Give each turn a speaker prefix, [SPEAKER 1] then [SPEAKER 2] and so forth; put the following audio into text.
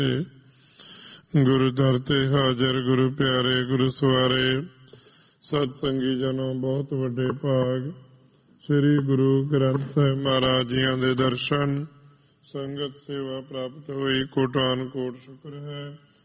[SPEAKER 1] ਗੁਰੂ ਦਰ ਤੇ ਹਾਜ਼ਰ ਗੁਰੂ ਪਿਆਰੇ ਗੁਰੂ ਸਵਾਰੇ ਸਤ ਸੰਗੀ ਜਨੋ, ਬਹੁਤ ਵੱਡੇ ਭਾਗ ਸ੍ਰੀ ਗੁਰੂ ਗ੍ਰੰਥ ਸਾਹਿਬ ਮਹਾਰਾਜ ਜੀਆਂ ਦੇ ਦਰਸ਼ਨ ਸੰਗਤ ਸੇਵਾ ਪ੍ਰਾਪਤ ਹੋਈ। ਕੋਟਾਨ ਕੋਟ ਸ਼ੁਕਰ ਹੈ।